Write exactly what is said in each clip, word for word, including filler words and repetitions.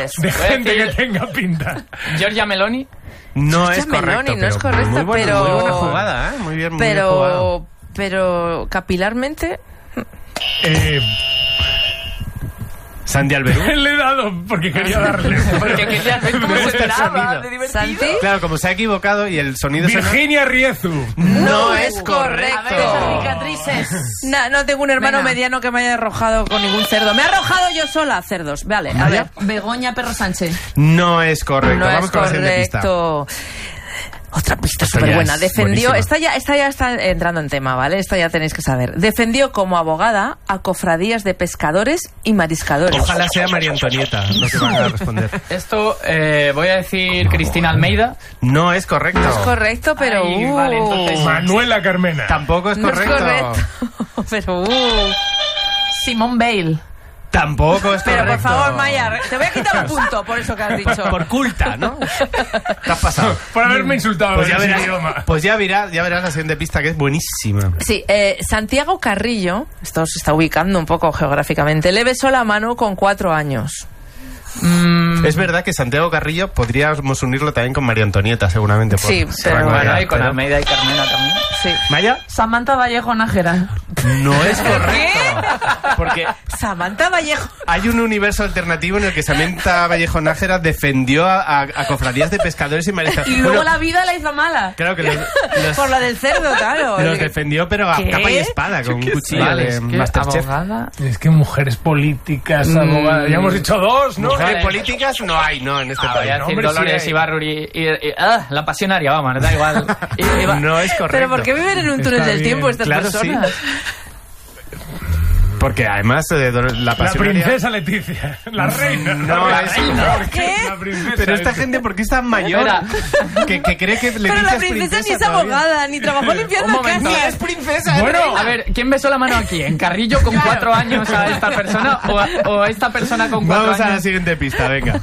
oyentes. De gente que tenga pinta. Giorgia Meloni. No Giorgia es correcto. Meloni, no es pero correcto, muy buena, pero... Muy buena jugada, ¿eh? Muy bien, muy pero, bien jugado. pero capilarmente... Eh... Santi Alberú. Le he dado porque quería darle. Porque quería ver cómo se esperaba de divertido. ¿Santi? Claro, como se ha equivocado y el sonido Virginia Riezu. No, No es es correcto. correcto. Esas cicatrices. No, no tengo un hermano Venga. mediano que me haya arrojado con ningún cerdo. Me he arrojado yo sola a cerdos. Vale, a ver. Begoña Perro Sánchez. No es correcto. No Vamos es con la siguiente pista. correcto. Otra pista Esta súper ya buena. es Defendió, buenísima. esta ya, esta ya está entrando en tema, ¿vale? Esta ya tenéis que saber. Defendió como abogada a cofradías de pescadores y mariscadores. Ojalá sea María Antonieta lo que van a responder. Esto, eh, voy a decir Cristina Almeida. No es correcto. No es correcto, pero... Ay, uh, vale, entonces- Manuela Carmena. Tampoco es no es correcto. correcto. Pero... uh. Simone Bale. Tampoco es Pero correcto. por favor, Maya, te voy a quitar un punto por eso que has dicho. Por culta, ¿no? Te has pasado. Por haberme insultado Pues en ya ese verás, idioma. pues ya verás, ya verás la siguiente pista que es buenísima. Sí, eh, Santiago Carrillo, esto se está ubicando un poco geográficamente, le besó la mano con cuatro años. Mm, Es verdad que Santiago Carrillo podríamos unirlo también con María Antonieta, seguramente. Por Sí, pero rango de bueno, edad, y con pero- Almeida y Carmena también. Sí. ¿Maya? Samantha Vallejo Nájera. No es correcto. Porque Samantha Vallejo. hay un universo alternativo en el que Samantha Vallejo Nájera defendió a, a- a cofradías de pescadores y mariscadores. Y luego Bueno, la vida la hizo mala. claro que los, los- Por la del cerdo, claro. los defendió, pero a ¿Qué? capa y espada, con un cuchillo Vale, de es que Masterchef. abogada. Es que mujeres políticas, abogadas. Ya hemos dicho dos, ¿no? Mujeres Vale. políticas no hay, no, en este Ah, voy país. a No, decir hombre, sí Dolores hay. Ibarruri y, y- ah, la pasionaria, vamos, da igual. Y- y va- No es correcto. Pero ¿por qué viven en un túnel Está del bien. tiempo estas Claro, sí. personas? Porque además eh, la La pasionaria... princesa Leticia. La reina. No, la es- reina. ¿Qué? La princesa. Pero esta gente, ¿por qué es tan mayor? Espera. Que, que cree que Leticia Pero la es princesa ni es todavía. abogada, ni trabajó limpiando Un momento. casas. Es princesa, Bueno, A ver, ¿quién besó la mano aquí? ¿En Carrillo con cuatro años a esta persona o a, o a esta persona con cuatro Vamos a la años? siguiente pista, venga.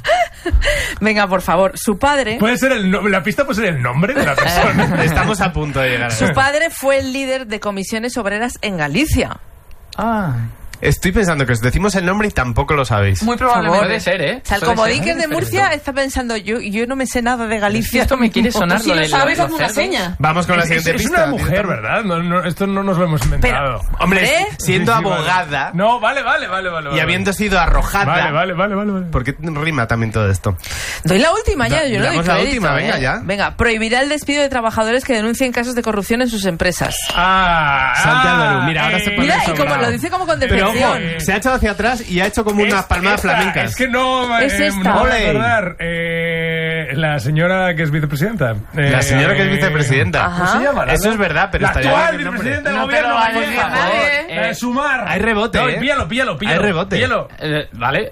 Venga, por favor. Su padre... Puede ser el no- la pista puede ser el nombre de la persona. Estamos a punto de llegar a Su eso. padre fue el líder de comisiones obreras en Galicia. Ah, Estoy pensando que os decimos el nombre y tampoco lo sabéis. Muy Por favor. probablemente. puede ser, ¿eh? O sea, el Puede comodín ser. que es de Murcia está pensando, yo, yo no me sé nada de Galicia. Esto me quiere sonar Si lo lo de sabes, los haz una cerdos. seña. Vamos con la Es, siguiente es pista. una mujer, ¿verdad? No, no, esto no nos lo hemos inventado. Hombre, ¿Eh? siendo Sí, sí, vale. abogada No, vale, vale, vale, vale. y vale. habiendo sido arrojada... Vale, vale, vale, vale. vale. ¿Por qué rima también todo esto? Doy la última ya, Da- yo no doy damos la crédito, última, ¿eh? venga, ya. Venga, prohibirá el despido de trabajadores que denuncien casos de corrupción en sus empresas. Ah, Santi ah, Alberú, mira, ahora se pone Mira, y sobrado. como lo dice como con Pero ojo, depresión. se ha echado hacia atrás y ha hecho como unas Es- palmadas esta, flamencas. Es que no, Es eh, esta. no voy a Ole. acordar. Eh, la señora que es vicepresidenta. Eh, La señora que es vicepresidenta. Ajá. ¿Cómo se llama? Eso es verdad, pero la estaría actual bien el nombre. vicepresidenta del No te gobierno lo va a gallega. decir nadie. La de Eh, Sumar. hay rebote, No, ¿eh? píllalo, píllalo, píllalo. Hay rebote. Píllalo. Eh, vale.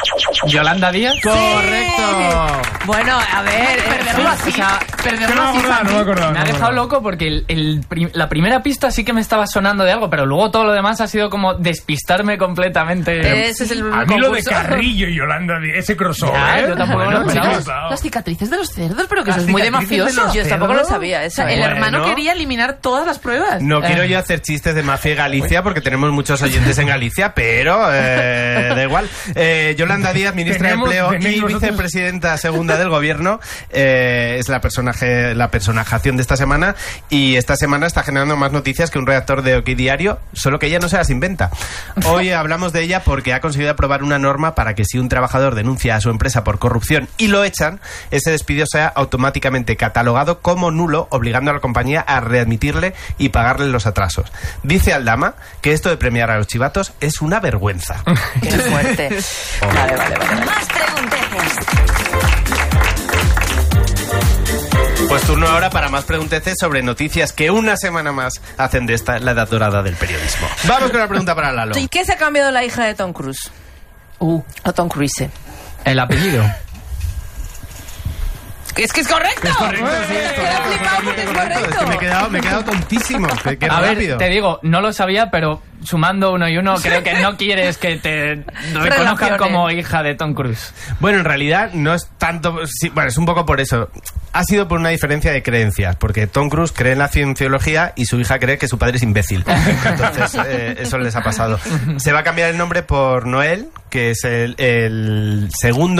Yolanda Díaz. ¡Correcto! Bueno, a ver, Perderlo eh, así. o sea, Que Perderlo no me así. acordaba, no me acordaba. Me ha no me dejado acordaba. loco porque el, el prim- la primera pista sí que me estaba sonando de algo, pero luego todo lo demás ha sido como despistarme completamente. ese es el A mí lo de concurso. Carrillo y Yolanda, Díaz, ese crossover. Ya, yo tampoco Bueno, lo me he esperaba. flipado. Las cicatrices de los cerdos, pero que Las eso es muy de cicatrices de mafioso. los Yo tampoco lo cerdos. sabía O eso. sea, el ¿eh? Bueno. hermano quería eliminar todas las pruebas. No Eh. quiero yo hacer chistes de mafia y Galicia porque tenemos muchos oyentes en Galicia, pero eh, da igual. Eh, Yolanda Díaz, ministra Tenemos- de Empleo tenéis y vosotros- vicepresidenta segunda del gobierno, eh, es la personaje, la personajación de esta semana y esta semana está generando más noticias que un redactor de OK Diario, solo que ella no se las inventa. Hoy hablamos de ella porque ha conseguido aprobar una norma para que si un trabajador denuncia a su empresa por corrupción y lo echan, ese despido sea automáticamente catalogado como nulo, obligando a la compañía a readmitirle y pagarle los atrasos. Dice Aldama que esto de premiar a los chivatos es una vergüenza. Qué fuerte. Vale, vale, vale. Más pregunteces. Pues turno ahora para más pregunteces sobre noticias que una semana más hacen de esta la edad dorada del periodismo. Vamos con la pregunta para Lalo. ¿Y qué se ha cambiado la hija de Tom Cruise? Uh, O Tom Cruise. el apellido. Es que es correcto. Es correcto, sí, es Me he correcto, flipado porque es correcto. Es que me he quedado, me he quedado tontísimo. Qué, qué A rápido. ver, te digo, no lo sabía, pero sumando uno y uno, creo que no quieres que te reconozcan Relaciones. como hija de Tom Cruise. Bueno, en realidad no es tanto... Sí, bueno, es un poco por eso. Ha sido por una diferencia de creencias, porque Tom Cruise cree en la cienciología y su hija cree que su padre es imbécil. Entonces, eh, eso les ha pasado. Se va a cambiar el nombre por Noel, que es el, el segundo